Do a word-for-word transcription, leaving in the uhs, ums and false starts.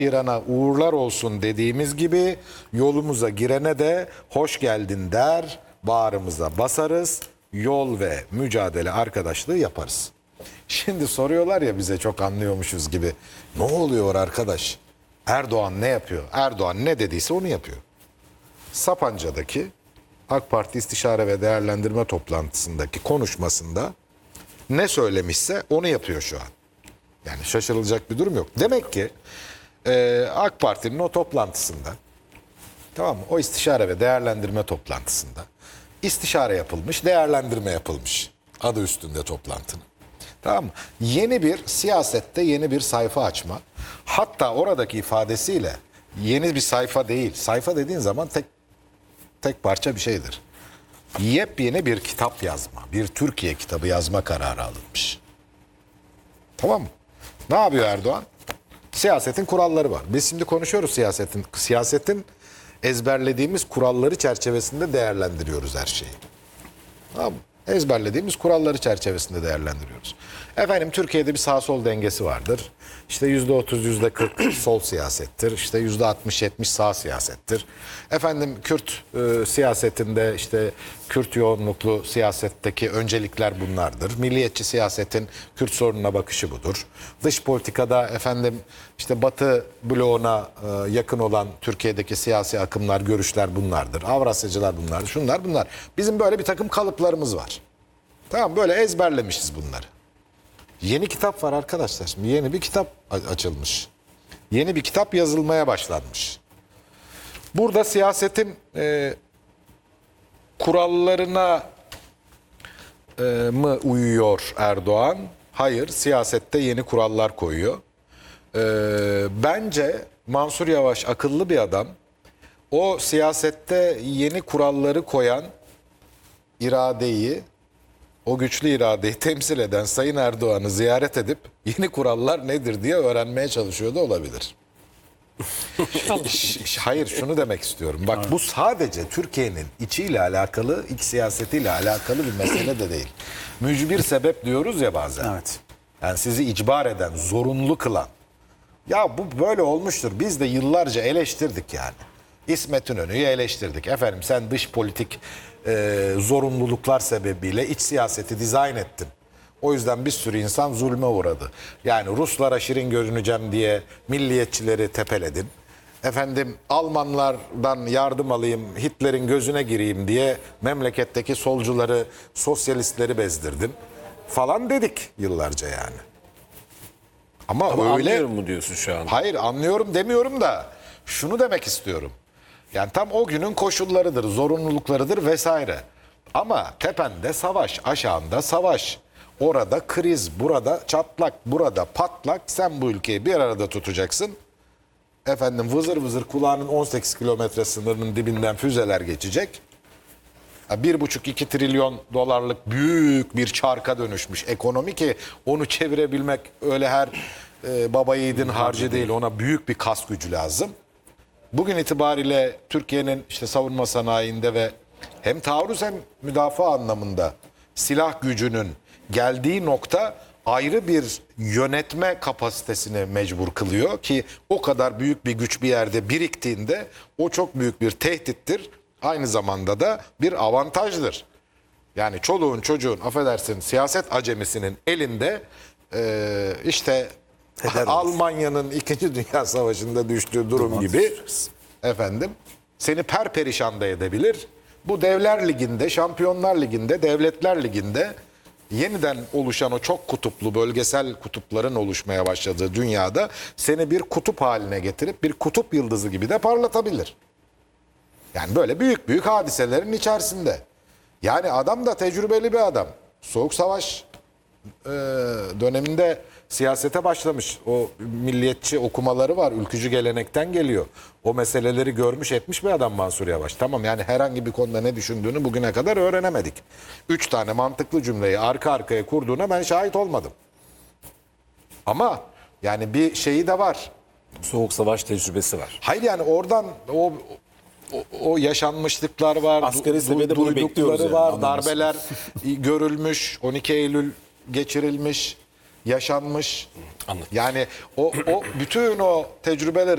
İran'a uğurlar olsun dediğimiz gibi yolumuza girene de hoş geldin der, bağrımıza basarız, yol ve mücadele arkadaşlığı yaparız. Şimdi soruyorlar ya bize çok anlıyormuşuz gibi. Ne oluyor arkadaş? Erdoğan ne yapıyor? Erdoğan ne dediyse onu yapıyor. Sapanca'daki AK Parti İstişare ve Değerlendirme toplantısındaki konuşmasında ne söylemişse onu yapıyor şu an. Yani şaşırılacak bir durum yok. Demek ki e, AK Parti'nin o toplantısında, tamam mı? O istişare ve değerlendirme toplantısında istişare yapılmış, değerlendirme yapılmış. Adı üstünde toplantının. Tamam mı? Yeni bir siyasette yeni bir sayfa açma. Hatta oradaki ifadesiyle yeni bir sayfa değil. Sayfa dediğin zaman tek tek parça bir şeydir. Yepyeni bir kitap yazma, bir Türkiye kitabı yazma kararı alınmış. Tamam mı? Ne yapıyor Erdoğan? Siyasetin kuralları var. Biz şimdi konuşuyoruz siyasetin. Siyasetin ezberlediğimiz kuralları çerçevesinde değerlendiriyoruz her şeyi. Tamam mı? Ezberlediğimiz kuralları çerçevesinde değerlendiriyoruz. Efendim Türkiye'de bir sağ sol dengesi vardır. İşte yüzde otuz, yüzde kırk sol siyasettir. İşte yüzde altmış yetmiş sağ siyasettir. Efendim Kürt e, siyasetinde işte Kürt yoğunluklu siyasetteki öncelikler bunlardır. Milliyetçi siyasetin Kürt sorununa bakışı budur. Dış politikada efendim işte Batı bloğuna e, yakın olan Türkiye'deki siyasi akımlar, görüşler bunlardır. Avrasyacılar bunlardır. Şunlar bunlar. Bizim böyle bir takım kalıplarımız var. Tamam, böyle ezberlemişiz bunları. Yeni kitap var arkadaşlar. Şimdi yeni bir kitap açılmış. Yeni bir kitap yazılmaya başlanmış. Burada siyasetin e, kurallarına e, mı uyuyor Erdoğan? Hayır, siyasette yeni kurallar koyuyor. E, bence Mansur Yavaş akıllı bir adam. O siyasette yeni kuralları koyan iradeyi, o güçlü iradeyi temsil eden Sayın Erdoğan'ı ziyaret edip yeni kurallar nedir diye öğrenmeye çalışıyor da olabilir. Hayır, şunu demek istiyorum. Bak, bu sadece Türkiye'nin içiyle alakalı, iç siyasetiyle alakalı bir mesele de değil. Mücbir sebep diyoruz ya bazen. Evet. Yani sizi icbar eden, zorunlu kılan. Ya bu böyle olmuştur. Biz de yıllarca eleştirdik yani. İsmet İnönü'yü eleştirdik. Efendim sen dış politik e, zorunluluklar sebebiyle iç siyaseti dizayn ettin. O yüzden bir sürü insan zulme uğradı. Yani Ruslara şirin görüneceğim diye milliyetçileri tepeledin. Efendim Almanlardan yardım alayım, Hitler'in gözüne gireyim diye memleketteki solcuları, sosyalistleri bezdirdin falan dedik yıllarca yani. Ama, Ama öyle anlıyorum mu diyorsun şu an? Hayır, anlıyorum demiyorum da şunu demek istiyorum. Yani tam o günün koşullarıdır, zorunluluklarıdır vesaire. Ama tepende savaş, aşağında savaş. Orada kriz, burada çatlak, burada patlak. Sen bu ülkeyi bir arada tutacaksın. Efendim vızır vızır kulağının on sekiz kilometre sınırının dibinden füzeler geçecek. Bir buçuk iki trilyon dolarlık büyük bir çarka dönüşmüş ekonomi ki onu çevirebilmek öyle her e, baba yiğidin harcı değil. Ona büyük bir kas gücü lazım. Bugün itibariyle Türkiye'nin işte savunma sanayinde ve hem taarruz hem müdafaa anlamında silah gücünün geldiği nokta ayrı bir yönetme kapasitesini mecbur kılıyor ki o kadar büyük bir güç bir yerde biriktiğinde o çok büyük bir tehdittir. Aynı zamanda da bir avantajdır. Yani çoluğun çocuğun affedersin siyaset acemisinin elinde e, işte Almanya'nın İkinci Dünya Savaşı'nda düştüğü durum gibi efendim seni perperişan da edebilir. Bu Devler Ligi'nde, Şampiyonlar Ligi'nde, Devletler Ligi'nde yeniden oluşan o çok kutuplu bölgesel kutupların oluşmaya başladığı dünyada seni bir kutup haline getirip bir kutup yıldızı gibi de parlatabilir. Yani böyle büyük büyük hadiselerin içerisinde. Yani adam da tecrübeli bir adam. Soğuk Savaş e, döneminde siyasete başlamış. O milliyetçi okumaları var. Ülkücü gelenekten geliyor. O meseleleri görmüş etmiş bir adam Mansur Yavaş. Tamam, yani herhangi bir konuda ne düşündüğünü bugüne kadar öğrenemedik. Üç tane mantıklı cümleyi arka arkaya kurduğuna ben şahit olmadım. Ama yani bir şeyi de var. Soğuk savaş tecrübesi var. Hayır, yani oradan o o, o yaşanmışlıklar var, Asgari du, seviyede bunu duydukları bekliyoruz yani, var, anlaması. darbeler görülmüş, on iki Eylül geçirilmiş, yaşanmış. Anladım. Yani o, o bütün o tecrübeler